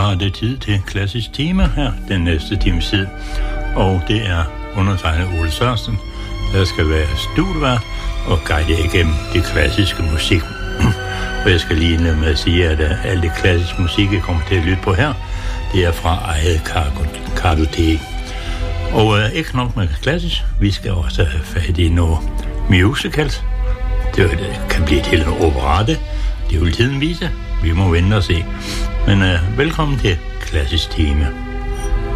er det tid til klassisk tema her den næste times tid. Og det er undertegnet Ole Sørensen, der skal være studievært og guide jer igennem det klassiske musik. Og jeg skal lige indlede med at sige, at alt det klassiske musik, jeg kommer til at lytte på her, det er fra eget kartotek. Og ikke nok med klassisk, vi skal også have fat i noget musicals. Det kan blive til en operette. Det vil tiden vise. Vi må vente og se. Men velkommen til klassisk tema.